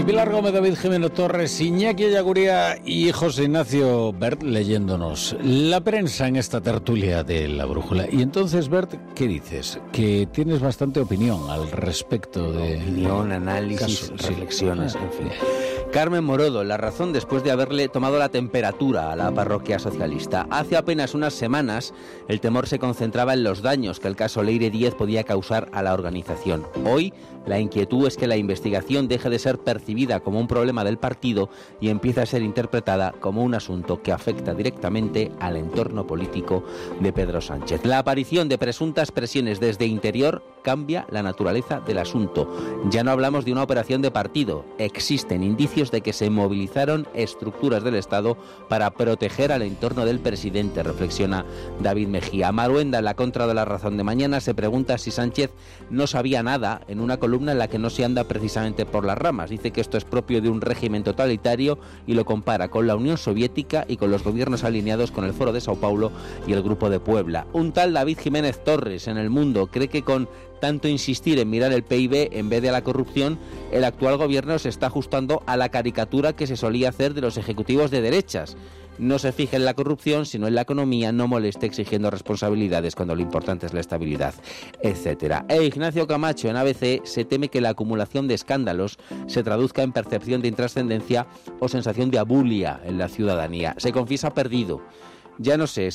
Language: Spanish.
Pilar Gómez, David Jiménez Torres, Iñaki Ellacuría y José Ignacio Bert leyéndonos la prensa en esta tertulia de La Brújula. Y entonces, Bert, ¿qué dices? Que tienes bastante opinión al respecto de... Opinión, análisis, reflexiones, en fin. Carmen Morodo, la razón después de haberle tomado la temperatura a la parroquia socialista. Hace apenas unas semanas el temor se concentraba en los daños que el caso Leire Díez podía causar a la organización. Hoy la inquietud es que la investigación deje de ser percibida como un problema del partido y empiece a ser interpretada como un asunto que afecta directamente al entorno político de Pedro Sánchez. La aparición de presuntas presiones desde interior cambia la naturaleza del asunto. Ya no hablamos de una operación de partido. Existen indicios de que se movilizaron estructuras del Estado para proteger al entorno del presidente, reflexiona David Mejía. Maruenda, en la contra de La Razón de mañana, se pregunta si Sánchez no sabía nada en una columna en la que no se anda precisamente por las ramas. Dice que esto es propio de un régimen totalitario y lo compara con la Unión Soviética y con los gobiernos alineados con el Foro de Sao Paulo y el Grupo de Puebla. Un tal David Jiménez Torres en El Mundo cree que con tanto insistir en mirar el PIB en vez de a la corrupción, el actual gobierno se está ajustando a la caricatura que se solía hacer de los ejecutivos de derechas. No se fije en la corrupción, sino en la economía, no moleste exigiendo responsabilidades cuando lo importante es la estabilidad, etcétera. Ignacio Camacho en ABC se teme que la acumulación de escándalos se traduzca en percepción de intrascendencia o sensación de abulia en la ciudadanía. Se confiesa perdido. Ya no sé